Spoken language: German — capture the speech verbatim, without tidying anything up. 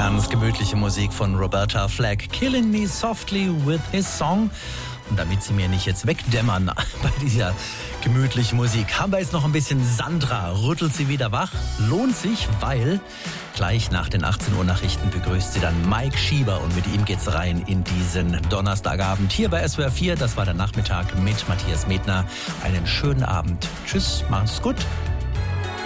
Ganz gemütliche Musik von Roberta Flack. Killing Me Softly with His Song. Und damit Sie mir nicht jetzt wegdämmern bei dieser gemütlichen Musik, haben wir jetzt noch ein bisschen Sandra. Rüttelt Sie wieder wach. Lohnt sich, weil gleich nach den achtzehn Uhr Nachrichten begrüßt Sie dann Mike Schieber. Und mit ihm geht's rein in diesen Donnerstagabend hier bei S W R vier. Das war der Nachmittag mit Matthias Medner. Einen schönen Abend. Tschüss, machen's gut.